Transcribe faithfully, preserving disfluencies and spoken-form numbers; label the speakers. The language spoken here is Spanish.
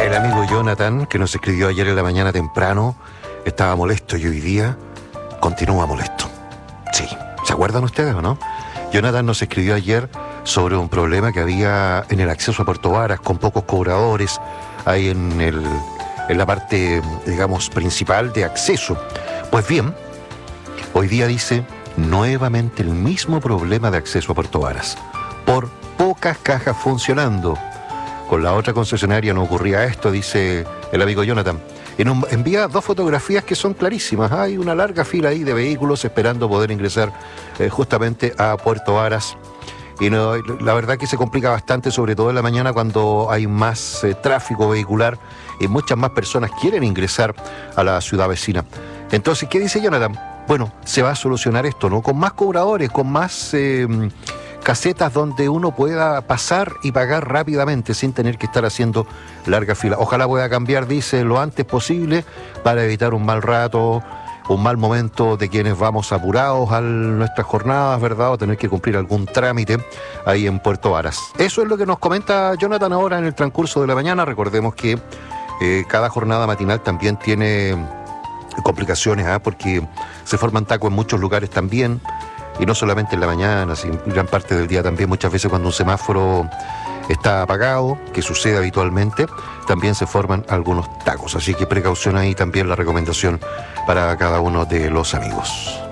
Speaker 1: El amigo Jonathan, que nos escribió ayer en la mañana temprano, estaba molesto y hoy día continúa molesto. Sí, ¿se acuerdan ustedes o no? Jonathan nos escribió ayer sobre un problema que había en el acceso a Puerto Varas, con pocos cobradores, ahí en, el, en la parte, digamos, principal de acceso. Pues bien, hoy día dice nuevamente el mismo problema de acceso a Puerto Varas, por pocas cajas funcionando. Con la otra concesionaria no ocurría esto, dice el amigo Jonathan. En un, envía dos fotografías que son clarísimas. Hay una larga fila ahí de vehículos esperando poder ingresar eh, justamente a Puerto Varas. Y no, la verdad que se complica bastante, sobre todo en la mañana cuando hay más eh, tráfico vehicular y muchas más personas quieren ingresar a la ciudad vecina. Entonces, ¿qué dice Jonathan? Bueno, se va a solucionar esto, ¿no? Con más cobradores, con más eh, casetas donde uno pueda pasar y pagar rápidamente sin tener que estar haciendo larga fila. Ojalá pueda cambiar, dice, lo antes posible para evitar un mal rato, un mal momento de quienes vamos apurados a nuestras jornadas, ¿verdad? O tener que cumplir algún trámite ahí en Puerto Varas. Eso es lo que nos comenta Jonathan ahora en el transcurso de la mañana. Recordemos que eh, cada jornada matinal también tiene complicaciones, ¿eh? Porque se forman tacos en muchos lugares también. Y no solamente en la mañana, sino gran parte del día también. Muchas veces cuando un semáforo está apagado, que sucede habitualmente, también se forman algunos tacos. Así que precaución ahí, también la recomendación para cada uno de los amigos.